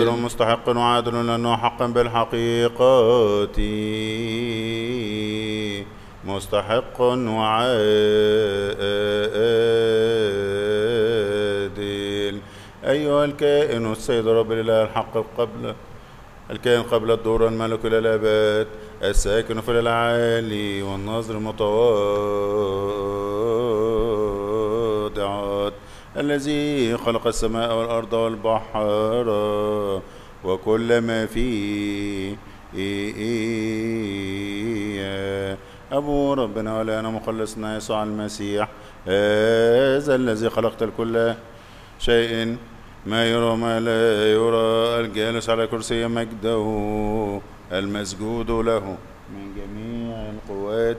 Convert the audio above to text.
مستحق وعادل لأنه حقا بالحقيقة مستحق وعادل. أيها الكائن السيد رب الإله الحق الكائن قبل الدور، الملك إلى الآباد، الساكن في الأعالي والناظر المتواضعات، الذي خلق السماء والأرض والبحر وكل ما فيه. أبو ربنا ولنا مخلصنا يسوع المسيح، هذا الذي خلقت الكل شيء ما يرى وما لا يرى، الجالس على كرسي مجده، المسجود له من جميع القوات